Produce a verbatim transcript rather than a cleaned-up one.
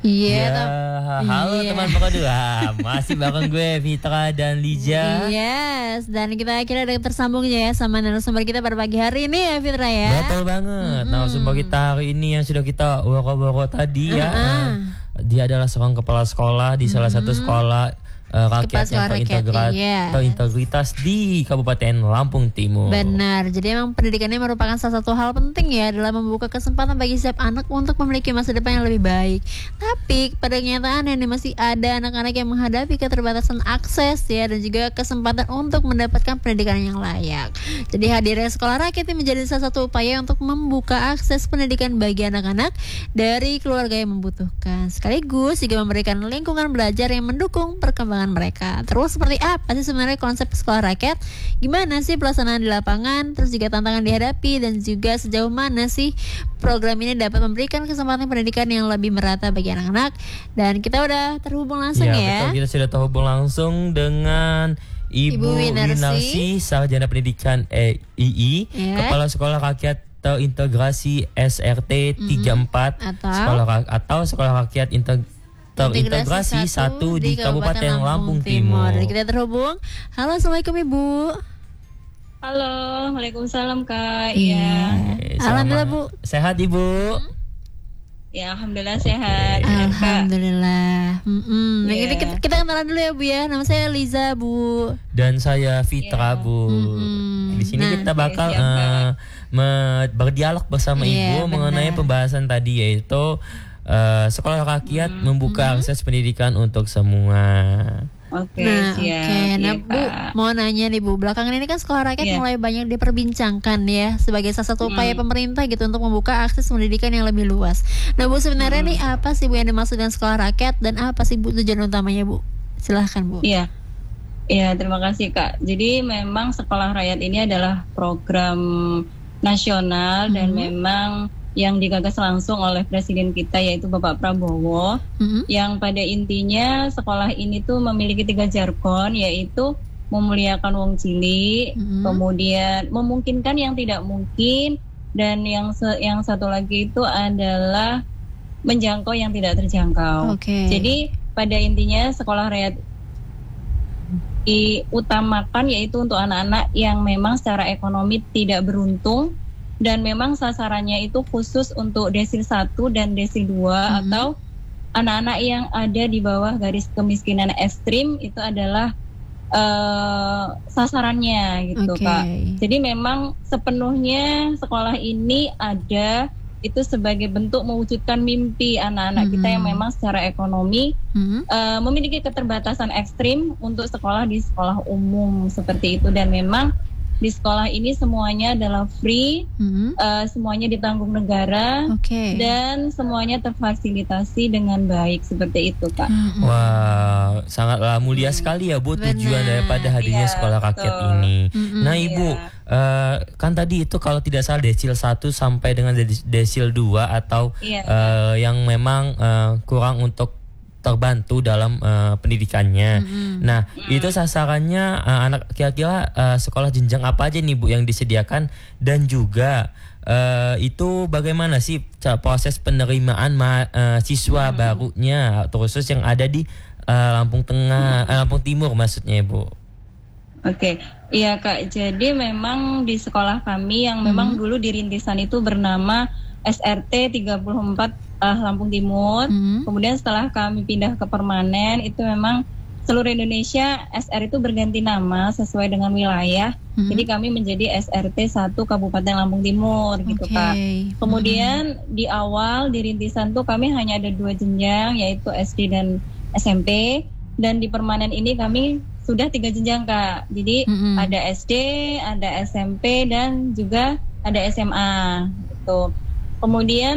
Iya. Ya, halo iya. teman pokok dua. Masih bareng gue Fitra dan Lija. Yes, dan kita akhirnya udah tersambungnya ya sama narasumber kita pada pagi hari ini ya Fitra ya. Betul banget. Mm-hmm. Narasumber kita hari ini yang sudah kita woro-woro tadi ya. Uh-uh. Dia adalah seorang kepala sekolah di salah satu sekolah Uh, rakyat yang terintegrat, iya. terintegritas di Kabupaten Lampung Timur. Benar, jadi emang pendidikannya merupakan salah satu hal penting ya dalam membuka kesempatan bagi setiap anak untuk memiliki masa depan yang lebih baik. Tapi pada kenyataannya nih masih ada anak-anak yang menghadapi keterbatasan akses ya dan juga kesempatan untuk mendapatkan pendidikan yang layak. Jadi hadirnya sekolah rakyat ini menjadi salah satu upaya untuk membuka akses pendidikan bagi anak-anak dari keluarga yang membutuhkan. Sekaligus juga memberikan lingkungan belajar yang mendukung perkembangan mereka. Terus seperti apa sih sebenarnya konsep sekolah rakyat? Gimana sih pelaksanaan di lapangan? Terus juga tantangan dihadapi dan juga sejauh mana sih program ini dapat memberikan kesempatan pendidikan yang lebih merata bagi anak-anak? Dan kita udah terhubung langsung ya. Ya, betul, kita sudah terhubung langsung dengan Ibu, Ibu Winarsi, Winarsi, Sarjana Pendidikan E I I, ya. Kepala Sekolah Rakyat Terintegrasi S R T tiga puluh empat, atau sekolah atau Sekolah Rakyat Integrasi Terintegrasi satu di Kabupaten Lampung Timur. Timur. Kita terhubung. Halo, assalamualaikum Ibu. Halo, waalaikumsalam Kak. Iya. Eh, Alhamdulillah sama- Bu. Sehat Ibu. Ya, alhamdulillah sehat. Alhamdulillah. Mm-mm. Nah, Iya. ini kita, kita kenalan dulu ya Bu ya. Nama saya Liza Bu. Dan saya Fitra Iya. Bu. Mm-mm. Di sini Nah, kita bakal Oke, siap, Kak. eh, me- berdialog bersama Iya, Ibu mengenai benar. pembahasan tadi yaitu eh, sekolah rakyat membuka akses pendidikan untuk semua. Oke, Nah, siap. oke. Nah, Iya, Bu, Kak. mau nanya nih Bu, belakangan ini kan sekolah rakyat Iya. mulai banyak diperbincangkan ya sebagai salah satu upaya Hmm. pemerintah gitu untuk membuka akses pendidikan yang lebih luas. Nah, Bu, sebenarnya nih apa sih Bu yang dimaksud dengan sekolah rakyat dan apa sih Bu tujuan utamanya, Bu? Silahkan Bu. Iya. Iya, terima kasih Kak. Jadi memang sekolah rakyat ini adalah program nasional dan Mhm. memang yang digagas langsung oleh presiden kita yaitu Bapak Prabowo. Mhm. Yang pada intinya sekolah ini tuh memiliki tiga jargon yaitu memuliakan wong cilik, Mhm. kemudian memungkinkan yang tidak mungkin, dan yang se- yang satu lagi itu adalah menjangkau yang tidak terjangkau. Oke. Jadi pada intinya sekolah rakyat diutamakan yaitu untuk anak-anak yang memang secara ekonomi tidak beruntung dan memang sasarannya itu khusus untuk desil satu dan desil dua, Mhm. atau anak-anak yang ada di bawah garis kemiskinan ekstrim itu adalah uh, sasarannya gitu Oke. Kak. Jadi memang sepenuhnya sekolah ini ada itu sebagai bentuk mewujudkan mimpi anak-anak Mhm. kita yang memang secara ekonomi Mhm. uh, memiliki keterbatasan ekstrim untuk sekolah di sekolah umum seperti itu. Dan memang di sekolah ini semuanya adalah free, Mhm. uh, semuanya ditanggung negara, Oke. dan semuanya terfasilitasi dengan baik seperti itu Kak. Mhm. Wah, sangatlah mulia sekali ya Bu tujuan Benar. daripada hadirnya Iya, sekolah rakyat betul. ini. Mm-mm. Nah Ibu, Iya. eh, kan tadi itu kalau tidak salah desil satu sampai dengan des- desil dua atau Iya. eh, yang memang eh, kurang untuk terbantu dalam eh, pendidikannya. Mhm. Nah, itu sasarannya eh, anak kira-kira eh, sekolah jenjang apa aja nih Bu yang disediakan, dan juga eh, itu bagaimana sih ca- proses penerimaan ma- eh, siswa barunya khusus yang ada di eh, Lampung Tengah, eh, Lampung Timur maksudnya Bu. Oke, iya Kak. Jadi memang di sekolah kami yang memang dulu dirintisan itu bernama S R T tiga puluh empat uh, Lampung Timur. Mhm. Kemudian setelah kami pindah ke permanen itu memang seluruh Indonesia S R itu berganti nama sesuai dengan wilayah. Mhm. Jadi kami menjadi S R T satu Kabupaten Lampung Timur gitu Oke. Kak. Kemudian di awal di rintisan tuh kami hanya ada dua jenjang yaitu S D dan S M P, dan di permanen ini kami sudah tiga jenjang Kak. Jadi Mhm. ada S D, ada S M P, dan juga ada S M A gitu. Kemudian